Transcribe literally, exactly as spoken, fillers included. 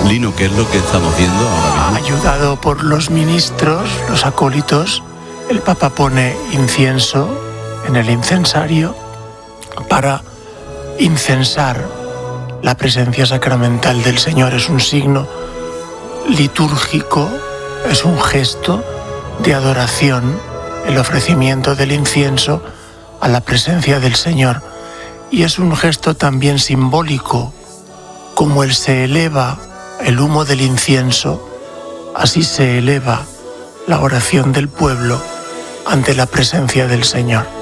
Lino, ¿qué es lo que estamos viendo ahora mismo? Ayudado por los ministros, los acólitos, el Papa pone incienso en el incensario para incensar la presencia sacramental del Señor. Es un signo litúrgico, es un gesto de adoración, el ofrecimiento del incienso a la presencia del Señor. Y es un gesto también simbólico, como Él se eleva el humo del incienso, así se eleva la oración del pueblo ante la presencia del Señor.